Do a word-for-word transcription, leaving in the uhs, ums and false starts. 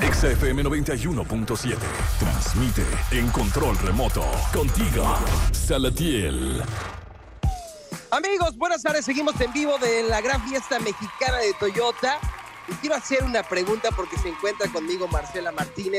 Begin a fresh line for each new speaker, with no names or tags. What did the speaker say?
X F M noventa y uno punto siete. Transmite en control remoto. Contigo, Salatiel.
Amigos, buenas tardes. Seguimos en vivo de la gran fiesta mexicana de Toyota. Y quiero hacer una pregunta porque se encuentra conmigo Marcela Martínez.